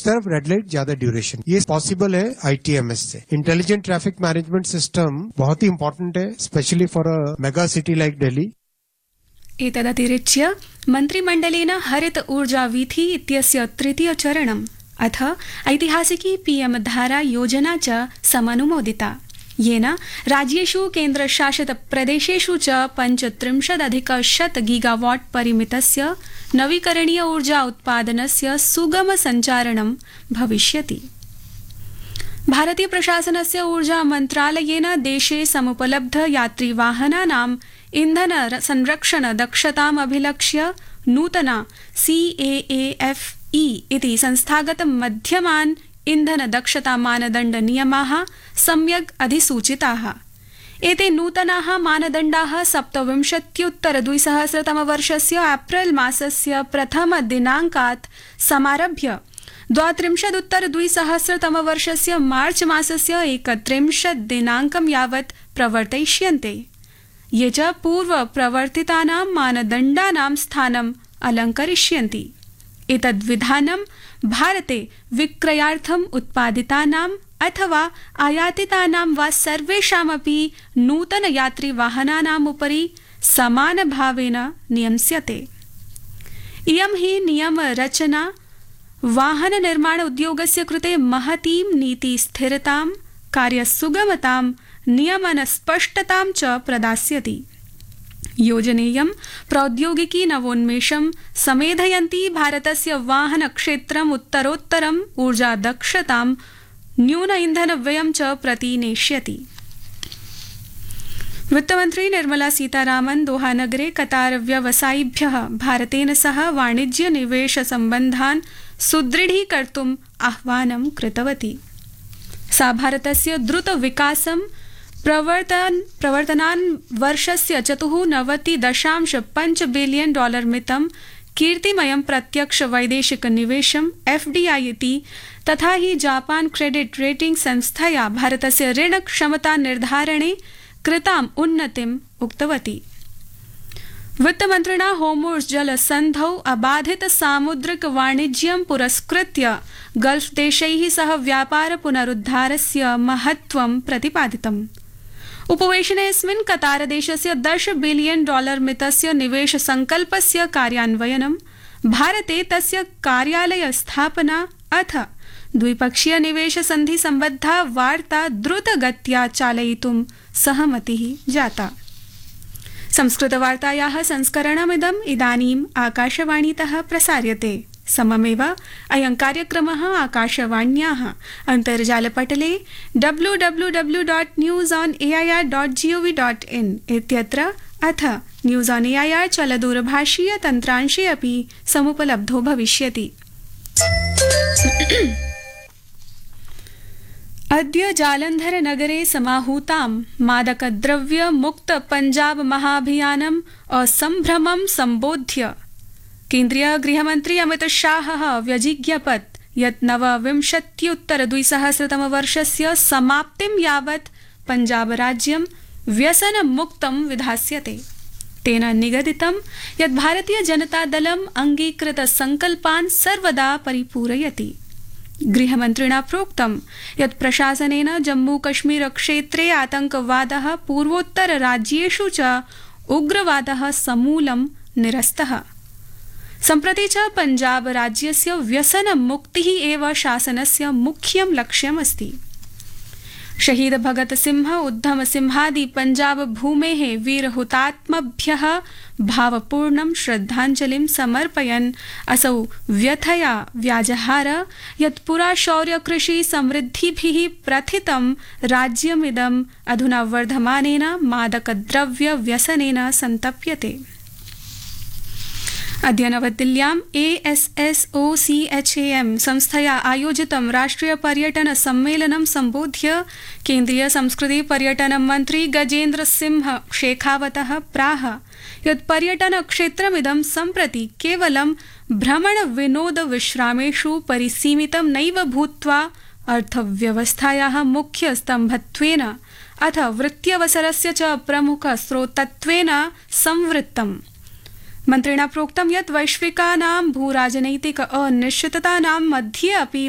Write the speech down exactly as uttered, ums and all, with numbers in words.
उस तरफ red light ज्यादा duration, ये पॉसिबल है आईटीएमएस से। इंटेलिजेंट ट्रैफिक मैनेजमेंट सिस्टम बहुत ही important high, specially for a mega city like Delhi. एतदतिरिच्य मन्त्रिमण्डलेन हरित ऊर्जा वीथि इत्यस्य तृतीय चरणम् अथ ऐतिहासिकी पीएम धारा योजना च समनुमोदिता, येन राज्येषु केन्द्रशासित प्रदेशेषु च पञ्चत्रिंशदधिक शत गीगावाट् परिमितस्य नवीकरणीय ऊर्जा उत्पादनस्य सुगम सञ्चारणं भविष्यति। भारतीय प्रशासनस्य ऊर्जा मन्त्रालयेन देशे समुपलब्ध यात्रिवाहनानाम् इन्धन संरक्षण दक्षताम् अभिलक्ष्य नूतना सीएएफई इति संस्थागत मध्यमान् इन्धन दक्षता मानदण्ड नियमाः सम्यक् अधिसूचिताः। एते नूतनाः मानदण्डाः सप्तविंशत्युत्तर द्विसहस्रतमवर्षस्य एप्रिल मासस्य प्रथम दिनाङ्कात् समारभ्य द्वात्रिंशदुत्तर द्विसहस्रतमवर्षस्य मार्च मासस्य एकत्रिंशत् दिनाङ्कं यावत् प्रवर्तयिष्यन्ते, ये च पूर्व प्रवर्तितानां मानदण्डानां स्थानम् अलङ्करिष्यन्ति। एतद्विधानं भारते विक्रयार्थम् उत्पादितानाम् अथवा आयातितानां वा सर्वेषामपि नूतन यात्रिवाहनानाम् उपरि समानभावेन नियम्स्यते। इयं हि नियमरचना वाहन निर्माण उद्योगस्य कृते महतीं नीतिस्थिरतां, कार्यसुगमतां, नियमन स्पष्टतां च प्रदास्यति। योजनेयं प्रौद्योगिकी नवोन्मेषं समेधयन्ती भारतस्य वाहन क्षेत्रम् उत्तरोत्तरम् ऊर्जा दक्षतां, न्यून ईंधन व्ययं च प्रतिनेष्यति। वित्तमन्त्री निर्मला सीतारामन् दोहानगरे कतार व्यवसायिभ्यः भारतेन सह वाणिज्य निवेश सम्बन्धान् सुदृढीकर्तुम् आह्वानं कृतवती। सा भारतस्य द्रुत विकासं प्रवर्तन प्रवर्तनान् वर्षस्य चतुर्नवति दशांश पञ्च बिलियन डॉलर मितं कीर्तिमयं प्रत्यक्ष वैदेशिक निवेशम् एफडीआई इति तथा हि जापान क्रेडिट रेटिंग संस्थया भारतस्य ऋण क्षमता निर्धारणे कृताम् उन्नतिम् उक्तवती। वित्तमन्त्रिणा होर्मुज़ जलसन्धौ अबाधित सामुद्रिक वाणिज्यं पुरस्कृत्य गल्फ देशैः सह व्यापार पुनरुद्धारस्य महत्त्वं प्रतिपादितम्। उपवेशनेऽस्मिन् कतार देशस्य दश बिलियन डॉलर मितस्य निवेश संकल्पस्य कार्यान्वयनं, भारते तस्य कार्यालय स्थापना अथ द्विपक्षीय निवेश संधि सम्बद्धा वार्ता द्रुतगत्या चालयितुं सहमतिः जाता। संस्कृतवार्तायाः संस्करणमिदम् इदानीम् आकाशवाणीतः प्रसार्यते। सममेव अयं कार्यक्रमः आकाशवाण्याः अन्तर्जालपटले W W W dot news on A I R dot G O V dot in इत्यत्र अथ news on A I R चलदूरभाषीय तन्त्रांशे अपि समुपलब्धो भविष्यति। अद्य जालन्धर नगरे समाहूतां मादकद्रव्य मुक्त पञ्जाब महाभियानम् असम्भ्रमं सम्बोध्य केन्द्रीय गृहमन्त्री अमित शाहः व्यजिज्ञपत् यत् नवविंशत्युत्तर द्विसहस्रतमवर्षस्य समाप्तिं यावत् पञ्जाब राज्यं व्यसनमुक्तं विधास्यते। तेन निगदितं यत् भारतीय जनता दलम् अंगीकृत संकल्पान् सर्वदा परिपूरयति। गृहमन्त्रिणा प्रोक्तं यत् प्रशासनेन जम्मू कश्मीर क्षेत्रे आतंकवादः पूर्वोत्तर राज्येषु च उग्रवादः समूलं निरस्तः। सम्प्रति च पञ्जाब राज्यस्य व्यसनमुक्तिः एव शासनस्य मुख्यं लक्ष्यमस्ति। शहीद भगत सिंह उद्धम सिंहादि पञ्जाब भूमेः वीर हुतात्मभ्यः भावपूर्णं श्रद्धाञ्जलिं समर्पयन् असौ व्यथया व्याजहार यत् पुरा शौर्य कृषि समृद्धिभिः प्रथितं राज्यमिदम् अधुना वर्धमानेन मादकद्रव्य व्यसनेन सन्तप्यते। अद्य नवदिल्ल्याम् A S S O C H A M संस्थया आयोजितं राष्ट्रिय पर्यटन सम्मेलनं सम्बोध्य केन्द्रीय संस्कृति पर्यटन मन्त्री गजेन्द्र सिंह शेखावतः प्राह यत् पर्यटन क्षेत्रमिदं सम्प्रति केवलं भ्रमण विनोद विश्रामेषु परिसीमितं नैव भूत्वा अर्थव्यवस्थायाः मुख्य स्तम्भत्वेन अथ वृत्त्यवसरस्य च प्रमुख स्रोतत्वेन संवृत्तम्। मन्त्रिणा प्रोक्तं यत् वैश्विकानां भूराजनैतिक अनिश्चिततानां मध्ये अपि